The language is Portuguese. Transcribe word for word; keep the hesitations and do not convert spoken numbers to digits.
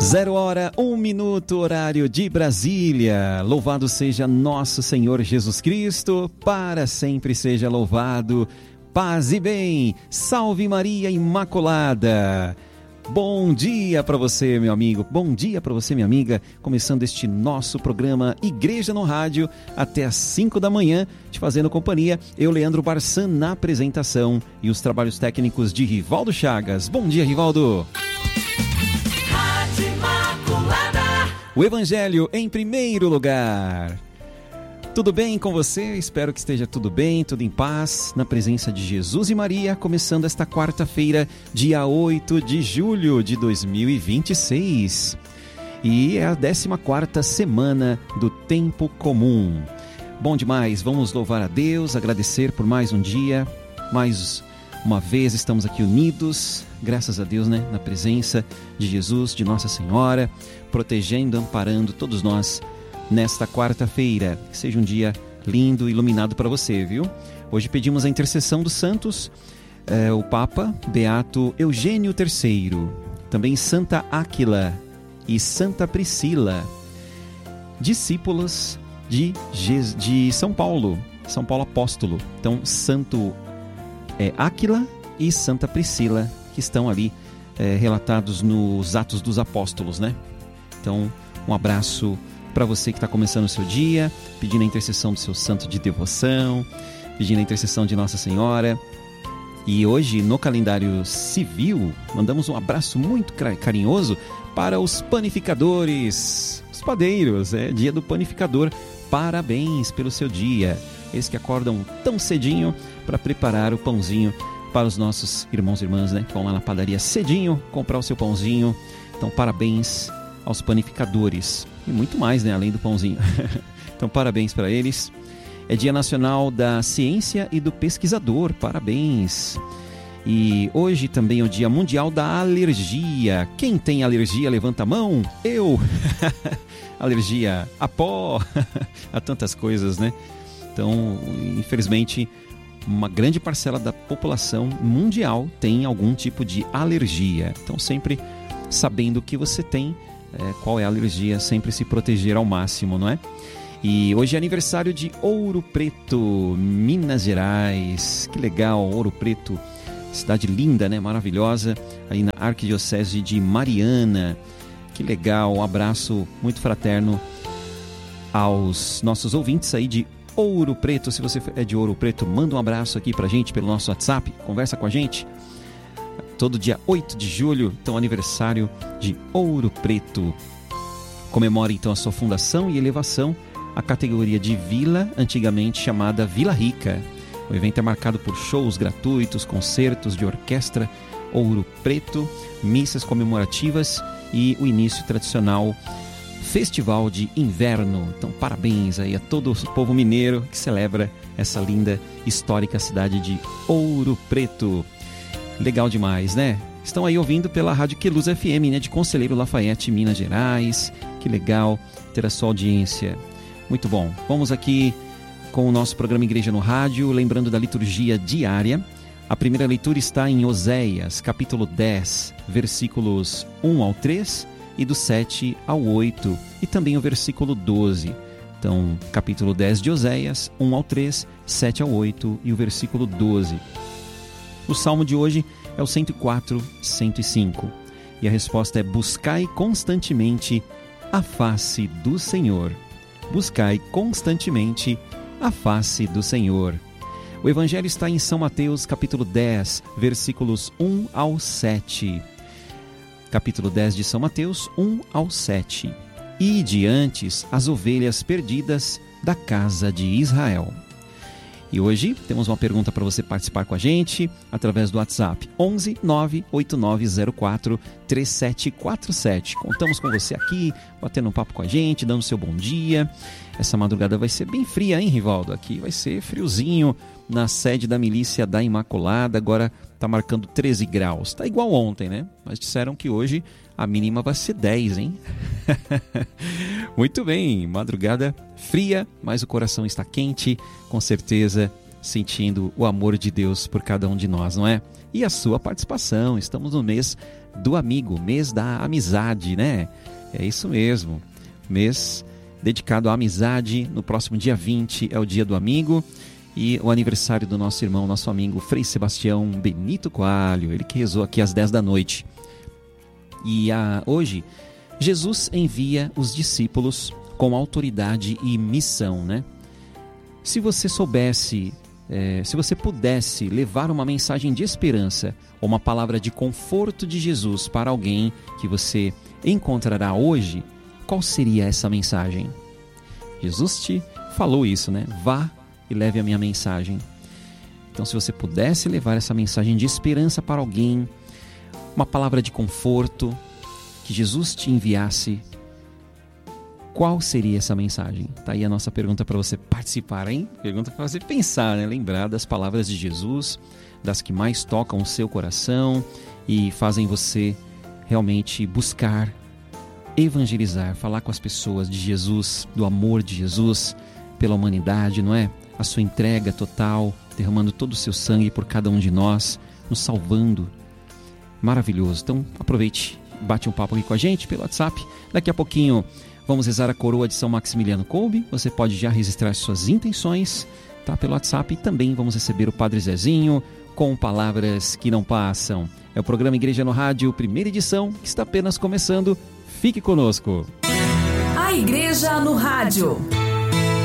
Zero hora, um minuto, horário de Brasília. Louvado seja nosso Senhor Jesus Cristo, para sempre seja louvado. Paz e bem, salve Maria Imaculada. Bom dia para você, meu amigo, bom dia para você, minha amiga. Começando este nosso programa Igreja no Rádio, até às cinco da manhã, te fazendo companhia. Eu, Leandro Barçan, na apresentação e os trabalhos técnicos de Rivaldo Chagas. Bom dia, Rivaldo. O Evangelho em primeiro lugar. Tudo bem com você? Espero que esteja tudo bem, tudo em paz, na presença de Jesus e Maria, começando esta quarta-feira, dia oito de julho de dois mil e vinte e seis. E é a décima quarta semana do Tempo Comum. Bom demais, vamos louvar a Deus, agradecer por mais um dia, mais uma vez estamos aqui unidos, graças a Deus, né? Na presença de Jesus, de Nossa Senhora, protegendo, amparando todos nós nesta quarta-feira. Que seja um dia lindo e iluminado para você, viu? Hoje pedimos a intercessão dos santos, é, o Papa Beato Eugênio terceiro, também Santa Áquila e Santa Priscila, discípulos de, de São Paulo, São Paulo Apóstolo. Então, Santo é, Áquila e Santa Priscila, que estão ali é, relatados nos Atos dos Apóstolos, né? Então, um abraço para você que está começando o seu dia, pedindo a intercessão do seu santo de devoção, pedindo a intercessão de Nossa Senhora. E hoje, no calendário civil, mandamos um abraço muito carinhoso para os panificadores, os padeiros, é dia do panificador. Parabéns pelo seu dia. Eles que acordam tão cedinho para preparar o pãozinho para os nossos irmãos e irmãs, né? Que vão lá na padaria cedinho comprar o seu pãozinho. Então, parabéns aos panificadores. E muito mais, né? Além do pãozinho. Então, parabéns para eles. É Dia Nacional da Ciência e do Pesquisador. Parabéns. E hoje também é o Dia Mundial da Alergia. Quem tem alergia, levanta a mão. Eu. Alergia a pó, a tantas coisas, né? Então, infelizmente, uma grande parcela da população mundial tem algum tipo de alergia. Então, sempre sabendo o que você tem, é, qual é a alergia, sempre se proteger ao máximo, não é? E hoje é aniversário de Ouro Preto, Minas Gerais. Que legal, Ouro Preto, cidade linda, né? Maravilhosa, aí na Arquidiocese de Mariana. Que legal, um abraço muito fraterno aos nossos ouvintes aí de Ouro Preto. Se você é de Ouro Preto, manda um abraço aqui pra gente pelo nosso WhatsApp, conversa com a gente. Todo dia oito de julho, então aniversário de Ouro Preto. Comemora então a sua fundação e elevação à categoria de vila, antigamente chamada Vila Rica. O evento é marcado por shows gratuitos, concertos de orquestra Ouro Preto, missas comemorativas e o início tradicional Festival de Inverno. Então, parabéns aí a todo o povo mineiro que celebra essa linda, histórica cidade de Ouro Preto. Legal demais, né? Estão aí ouvindo pela Rádio Queluz F M, né? De Conselheiro Lafayette, Minas Gerais. Que legal ter a sua audiência. Muito bom. Vamos aqui com o nosso programa Igreja no Rádio, lembrando da liturgia diária. A primeira leitura está em Oséias, capítulo dez, versículos um ao três e do sete ao oito, e também o versículo doze. Então, capítulo dez de Oséias, um ao três, sete ao oito e o versículo doze. O salmo de hoje é o cento e quatro, cento e cinco. E a resposta é: buscai constantemente a face do Senhor. Buscai constantemente a face do Senhor. O Evangelho está em São Mateus, capítulo dez, versículos um ao sete. Capítulo dez de São Mateus, um ao sete. E diante as ovelhas perdidas da casa de Israel. E hoje temos uma pergunta para você participar com a gente através do WhatsApp onze nove oito nove zero quatro três sete quatro sete. Contamos com você aqui, batendo um papo com a gente, dando seu bom dia. Essa madrugada vai ser bem fria, hein, Rivaldo? Aqui vai ser friozinho na sede da Milícia da Imaculada. Agora está marcando treze graus. Está igual ontem, né? Mas disseram que hoje a mínima vai ser dez, hein? Muito bem, madrugada fria, mas o coração está quente, com certeza sentindo o amor de Deus por cada um de nós, não é? e a sua participação. Estamos no mês do amigo, mês da amizade, né? É isso mesmo, mês dedicado à amizade. No próximo dia vinte é o dia do amigo e o aniversário do nosso irmão, nosso amigo Frei Sebastião Benito Coalho, ele que rezou aqui às dez da noite. E a, hoje, Jesus envia os discípulos com autoridade e missão, né? Se você soubesse, é, se você pudesse levar uma mensagem de esperança ou uma palavra de conforto de Jesus para alguém que você encontrará hoje, qual seria essa mensagem? Jesus te falou isso, né? Vá e leve a minha mensagem. Então, se você pudesse levar essa mensagem de esperança para alguém, uma palavra de conforto, que Jesus te enviasse, qual seria essa mensagem? Tá aí a nossa pergunta para você participar, hein? Pergunta para você pensar, né? Lembrar das palavras de Jesus, das que mais tocam o seu coração e fazem você realmente buscar evangelizar, falar com as pessoas de Jesus, do amor de Jesus pela humanidade, não é? A sua entrega total, derramando todo o seu sangue por cada um de nós, nos salvando. Maravilhoso. Então aproveite, bate um papo aqui com a gente pelo WhatsApp. Daqui a pouquinho vamos rezar a coroa de São Maximiliano Kolbe. Você pode já registrar suas intenções, tá, pelo WhatsApp. E também vamos receber o Padre Zezinho com palavras que não passam. É o programa Igreja no Rádio, primeira edição, que está apenas começando. Fique conosco. A Igreja no Rádio.